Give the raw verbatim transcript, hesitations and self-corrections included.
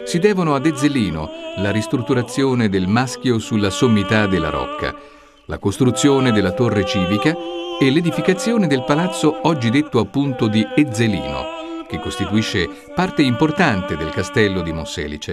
si devono ad Ezzelino la ristrutturazione del Maschio sulla sommità della Rocca, la costruzione della torre civica e l'edificazione del palazzo oggi detto appunto di Ezzelino, che costituisce parte importante del castello di Monselice.